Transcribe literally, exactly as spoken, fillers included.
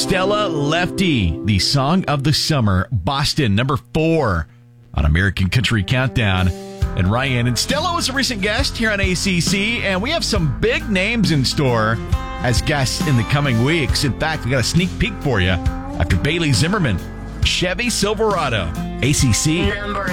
Stella Lefty, the song of the summer. Boston, number four on American Country Countdown. And Ryan and Stella was a recent guest here on A C C, and we have some big names in store as guests in the coming weeks. In fact, we got a sneak peek for you after Bailey Zimmerman, Chevy Silverado, A C C. Number